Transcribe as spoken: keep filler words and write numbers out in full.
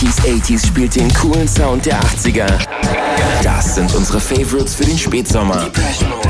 neunziger, achtziger spielt den coolen Sound der achtziger. Das sind unsere Favorites für den Spätsommer.